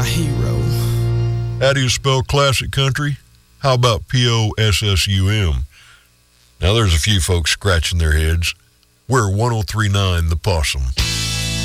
hero. How do you spell classic country? How about Possum? Now there's a few folks scratching their heads. We're 103.9 The Possum.